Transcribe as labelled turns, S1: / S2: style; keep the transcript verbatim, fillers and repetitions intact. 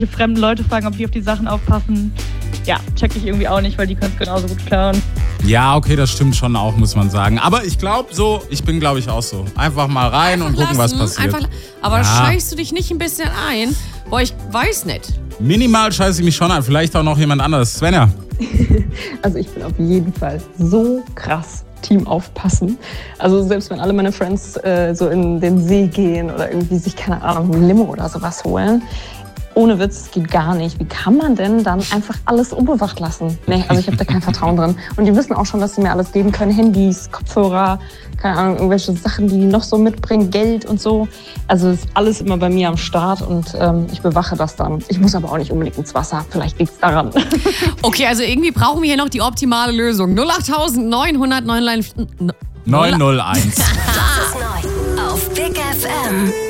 S1: fremde Leute fragen, ob die auf die Sachen aufpassen. Ja, check ich irgendwie auch nicht, weil die können es genauso gut klauen.
S2: Ja, okay, das stimmt schon auch, muss man sagen. Aber ich glaube so, ich bin glaube ich auch so. Einfach mal rein
S3: Einfach
S2: und gucken,
S3: lassen,
S2: was passiert.
S3: Einfach, aber
S2: Ja.
S3: scheißt du dich nicht ein bisschen ein? Boah, ich weiß nicht.
S2: Minimal scheiße ich mich schon an. Vielleicht auch noch jemand anderes. Svenja.
S4: Also ich bin auf jeden Fall so krass Team aufpassen. Also selbst wenn alle meine Friends äh, so in den See gehen oder irgendwie sich, keine Ahnung, ein Limo oder sowas holen. Ohne Witz, es geht gar nicht. Wie kann man denn dann einfach alles unbewacht lassen? Nee, also ich habe da kein Vertrauen drin. Und die wissen auch schon, dass sie mir alles geben können. Handys, Kopfhörer, keine Ahnung, irgendwelche Sachen, die die noch so mitbringen, Geld und so. Also ist alles immer bei mir am Start und ähm, ich bewache das dann. Ich muss aber auch nicht unbedingt ins Wasser. Vielleicht liegt es daran.
S3: Okay, also irgendwie brauchen wir hier noch die optimale Lösung. null acht neun null null neun
S2: neun null eins.
S5: Das ist neu auf Big F M.